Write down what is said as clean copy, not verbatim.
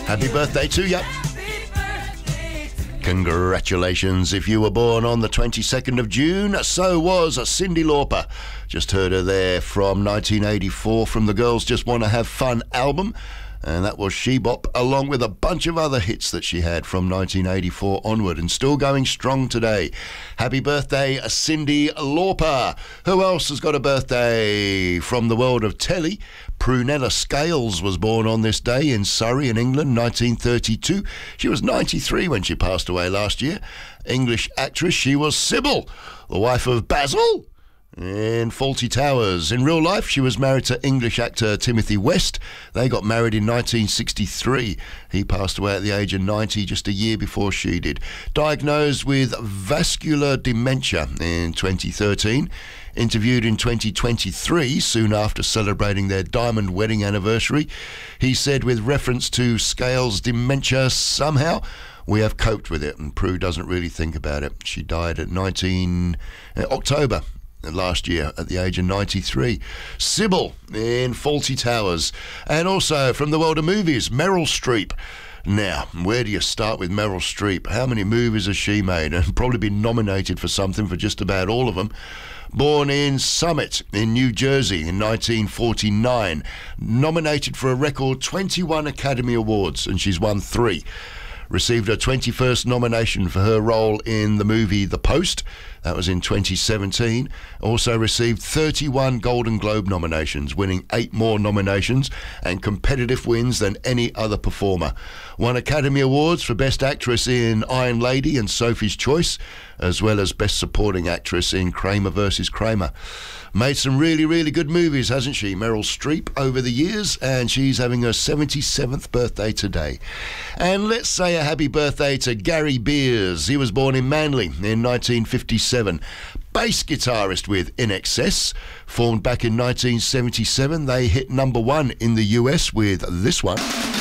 Happy birthday to you. Congratulations if you were born on the 22nd of June. So was Cyndi Lauper. Just heard her there from 1984 from the Girls Just Wanna Have Fun album. And that was She Bop, along with a bunch of other hits that she had from 1984 onward, and still going strong today. Happy birthday, Cyndi Lauper. Who else has got a birthday from the world of telly? Prunella Scales was born on this day in Surrey in England, 1932. She was 93 when she passed away last year. English actress, she was Sybil, the wife of Basil in Fawlty Towers. In real life, she was married to English actor Timothy West. They got married in 1963. He passed away at the age of 90, just a year before she did. Diagnosed with vascular dementia in 2013. Interviewed in 2023, soon after celebrating their diamond wedding anniversary, he said, with reference to Scales' dementia, somehow we have coped with it, and Prue doesn't really think about it. She died at October last year at the age of 93. Sybil in Fawlty Towers. And also from the world of movies, Meryl Streep. Now, where do you start with Meryl Streep? How many movies has she made? And probably been nominated for something for just about all of them. Born in Summit in New Jersey in 1949. Nominated for a record 21 Academy Awards, and she's won 3. Received her 21st nomination for her role in the movie The Post. That was in 2017. Also received 31 Golden Globe nominations, winning 8 more nominations and competitive wins than any other performer. Won Academy Awards for Best Actress in Iron Lady and Sophie's Choice, as well as Best Supporting Actress in Kramer vs. Kramer. Made some really, really good movies, hasn't she, Meryl Streep, over the years, and she's having her 77th birthday today. And let's say a happy birthday to Gary Beers. He was born in Manly in 1957. Bass guitarist with INXS. Formed back in 1977, they hit #1 in the US with this one.